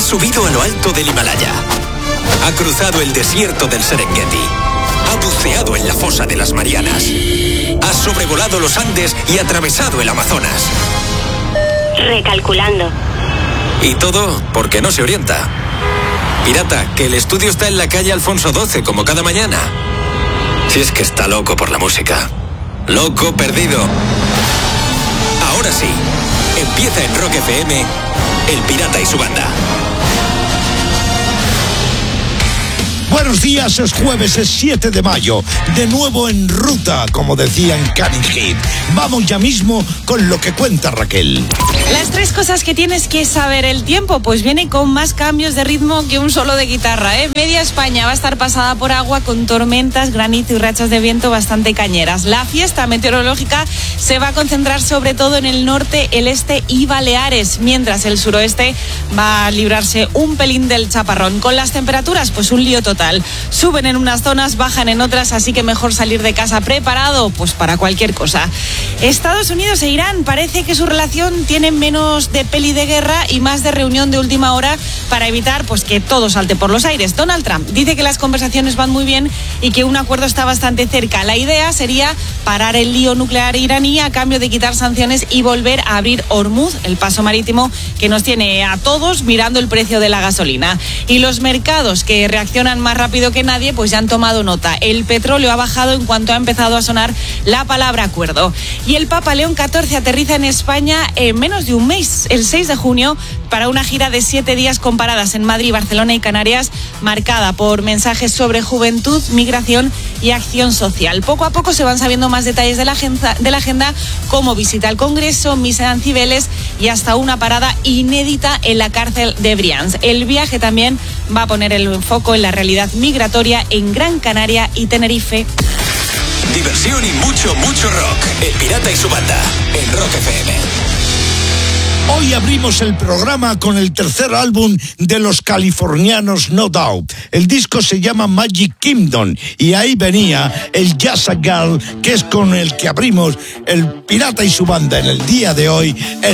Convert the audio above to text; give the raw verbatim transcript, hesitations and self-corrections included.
subido a lo alto del Himalaya. Ha cruzado el desierto del Serengeti. Ha buceado en la fosa de las Marianas. Ha sobrevolado los Andes y atravesado el Amazonas. Recalculando. Y todo porque no se orienta. Pirata, que el estudio está en la calle Alfonso doce, como cada mañana. Si es que está loco por la música. Loco perdido. Ahora sí, empieza en Rock F M, El Pirata y su banda. Buenos días, es jueves, es siete de mayo. De nuevo en ruta, como decía en Canning Heat. Vamos ya mismo con lo que cuenta Raquel. Las tres cosas que tienes que saber. El tiempo, pues viene con más cambios de ritmo que un solo de guitarra, ¿eh? Media España va a estar pasada por agua con tormentas, granizo y rachas de viento bastante cañeras. La fiesta meteorológica se va a concentrar sobre todo en el norte, el este y Baleares, mientras el suroeste va a librarse un pelín del chaparrón. Con las temperaturas, pues un lío total. Suben en unas zonas, bajan en otras, así que mejor salir de casa preparado pues para cualquier cosa. Estados Unidos e Irán, parece que su relación tiene menos de peli de guerra y más de reunión de última hora para evitar pues que todo salte por los aires. Donald Trump dice que las conversaciones van muy bien y que un acuerdo está bastante cerca. La idea sería parar el lío nuclear iraní a cambio de quitar sanciones y volver a abrir Hormuz, el paso marítimo que nos tiene a todos mirando el precio de la gasolina. Y los mercados, que reaccionan más rápido que nadie, pues ya han tomado nota. El petróleo ha bajado en cuanto ha empezado a sonar la palabra acuerdo. Y el Papa León catorce aterriza en España en menos de un mes, el seis de junio, para una gira de siete días con paradas en Madrid, Barcelona y Canarias, marcada por mensajes sobre juventud, migración y acción social. Poco a poco se van sabiendo más detalles de la agenda, de la agenda como visita al Congreso, misa en Cibeles y hasta una parada inédita en la cárcel de Brians. El viaje también va a poner el foco en la realidad migratoria en Gran Canaria y Tenerife. Diversión y mucho, mucho rock. El Pirata y su banda, en Rock F M. Hoy abrimos el programa con el tercer álbum de los californianos No Doubt. El disco se llama Magic Kingdom y ahí venía el Jazz a Girl, que es con el que abrimos el Pirata y su banda en el día de hoy.